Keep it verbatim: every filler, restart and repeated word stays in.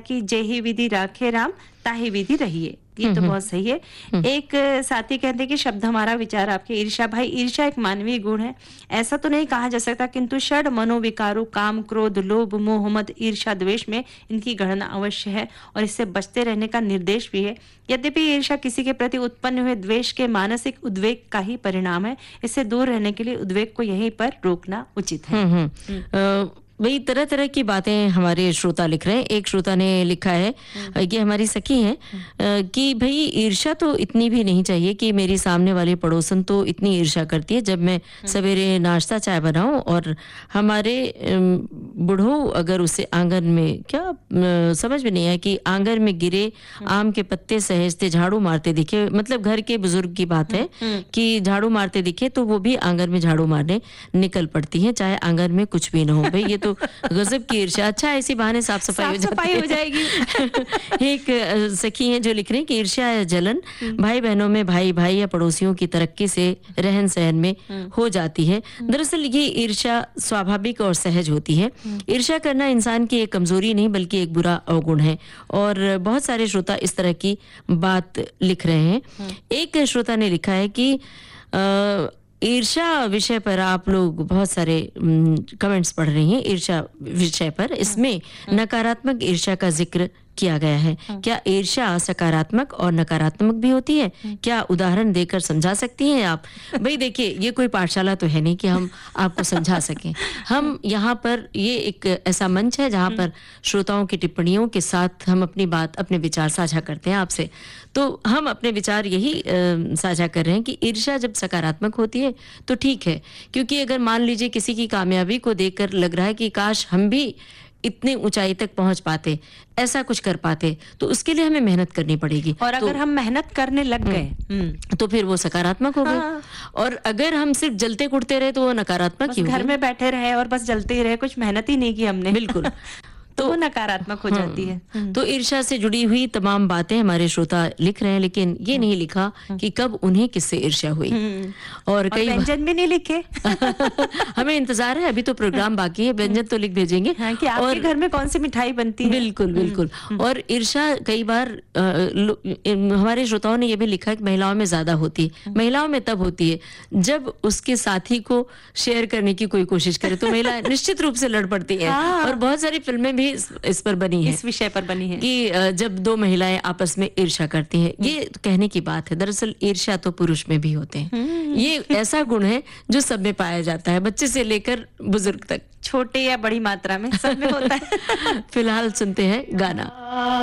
कि जेहि विधि राखे राम ताहि विधि रहिए। ये तो बहुत सही है। एक साथी कहते हैं कि शब्द हमारा विचार आपके। ईर्ष्या, भाई ईर्ष्या एक मानवीय गुण है, ऐसा तो नहीं कहा जा सकता, किंतु षड मनोविकारों काम क्रोध लोभ मोह मद ईर्ष्या द्वेष में इनकी गणना अवश्य है और इससे बचते रहने का निर्देश भी है। यद्यपि ईर्ष्या किसी के प्रति उत्पन्न हुए द्वेष के मानसिक उद्वेग का ही परिणाम है। इससे दूर रहने के लिए उद्वेग को यहीं पर रोकना उचित है। हम्म हम्म वही तरह तरह की बातें हमारे श्रोता लिख रहे हैं। एक श्रोता ने लिखा है कि हमारी सखी है कि भाई ईर्ष्या तो इतनी भी नहीं चाहिए कि मेरी सामने वाली पड़ोसन तो इतनी ईर्ष्या करती है जब मैं सवेरे नाश्ता चाय बनाऊं और हमारे बूढ़ो अगर उसे आंगन में क्या समझ में नहीं आया कि आंगन में गिरे आम के पत्ते सहेजते झाड़ू मारते दिखे, मतलब घर के बुजुर्ग की बात है कि झाड़ू मारते दिखे तो वो भी आंगन में झाड़ू मारने निकल पड़ती है चाहे आंगन में कुछ भी ना हो। भाई ये तो गजब की ईर्ष्या। अच्छा ऐसी बहाने साफ सफाई साफ सफाई हो जाएगी। एक सखी है जो लिख रही है कि ईर्ष्या या जलन भाई बहनों में, भाई भाई या पड़ोसियों की तरक्की से रहन सहन में हो जाती है। दरअसल ये ईर्ष्या स्वाभाविक और सहज होती है। ईर्ष्या करना इंसान की एक कमजोरी नहीं बल्कि एक बुरा अवगुण है और बहुत सारे श्रोता इस तरह की बात लिख रहे हैं। एक श्रोता ने लिखा है कि आ, ईर्ष्या विषय पर आप लोग बहुत सारे कमेंट्स पढ़ रही हैं। ईर्ष्या विषय पर इसमें नकारात्मक ईर्ष्या का जिक्र किया गया है। क्या ईर्ष्या सकारात्मक और नकारात्मक भी होती है? क्या उदाहरण देकर समझा सकती हैं आप? भाई देखिए ये कोई पाठशाला तो है नहीं कि हम आपको समझा सकें। हम यहाँ पर ये एक ऐसा मंच है जहाँ पर श्रोताओं की टिप्पणियों के साथ हम अपनी बात अपने विचार साझा करते हैं आपसे। तो हम अपने विचार यही साझा कर रहे हैं कि ईर्ष्या जब सकारात्मक होती है तो ठीक है, क्योंकि अगर मान लीजिए किसी की कामयाबी को देखकर लग रहा है कि काश हम भी इतनी ऊंचाई तक पहुंच पाते, ऐसा कुछ कर पाते, तो उसके लिए हमें मेहनत करनी पड़ेगी। और तो, अगर हम मेहनत करने लग गए तो फिर वो सकारात्मक हो गए। हाँ। और अगर हम सिर्फ जलते कुटते रहे तो वो नकारात्मक ही हो गए। घर में बैठे रहे और बस जलते ही रहे, कुछ मेहनत ही नहीं की हमने। बिल्कुल तो वो नकारात्मक हो जाती है। तो ईर्ष्या से जुड़ी हुई तमाम बातें हमारे श्रोता लिख रहे हैं, लेकिन ये नहीं लिखा कि कब उन्हें किससे ईर्ष्या हुई। और कई व्यंजन भी नहीं लिखे। हमें इंतजार है, अभी तो प्रोग्राम बाकी है, व्यंजन तो लिख भेजेंगे। हाँ, कि आपके घर में कौन सी मिठाई बनती है। बिल्कुल बिल्कुल। और ईर्ष्या कई बार आ, हमारे श्रोताओं ने यह भी लिखा कि महिलाओं में ज्यादा होती है। महिलाओं में तब होती है जब उसके साथी को शेयर करने की कोई कोशिश करे तो महिला निश्चित रूप से लड़ पड़ती है। और बहुत सारी फिल्में इस, इस पर बनी है, इस विषय पर बनी है कि जब दो महिलाएं आपस में ईर्ष्या करती हैं। ये कहने की बात है, दरअसल ईर्ष्या तो पुरुष में भी होते हैं। ये ऐसा गुण है जो सब में पाया जाता है, बच्चे से लेकर बुजुर्ग तक, छोटे या बड़ी मात्रा में सब में होता है। फिलहाल सुनते हैं गाना।